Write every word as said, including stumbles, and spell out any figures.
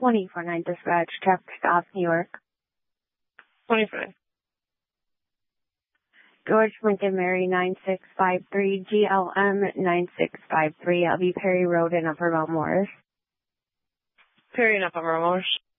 twenty-four nine dispatch, traffic stop, New York. twenty-five. George Montgomery nine six five three, G L M nine six five three, L B Perry Road in Upper Mount Morris. Perry and Upper Mount Morris.